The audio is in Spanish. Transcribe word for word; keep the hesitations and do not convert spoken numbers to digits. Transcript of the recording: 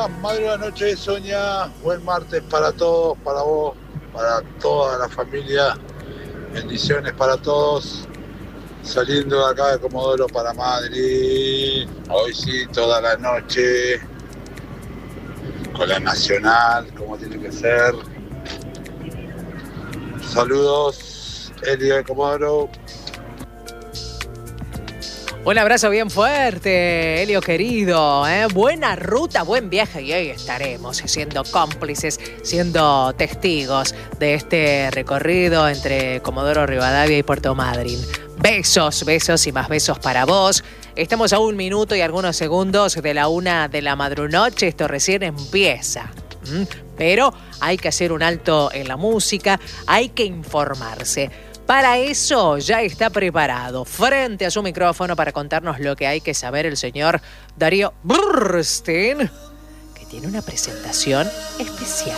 Buenas madrugadas, noche de Soña. Buen martes para todos, para vos, para toda la familia. Bendiciones para todos. Saliendo de acá de Comodoro para Madrid. Hoy sí, toda la noche. Con la Nacional, como tiene que ser. Saludos, Elio de Comodoro. Un abrazo bien fuerte, Elio querido, ¿eh? Buena ruta, buen viaje y hoy estaremos siendo cómplices, siendo testigos de este recorrido entre Comodoro Rivadavia y Puerto Madryn. Besos, besos y más besos para vos. Estamos a un minuto y algunos segundos de la una de la madrunoche, esto recién empieza. ¿Mm? Pero hay que hacer un alto en la música, hay que informarse. Para eso ya está preparado, frente a su micrófono para contarnos lo que hay que saber el señor Darío Burstein, que tiene una presentación especial.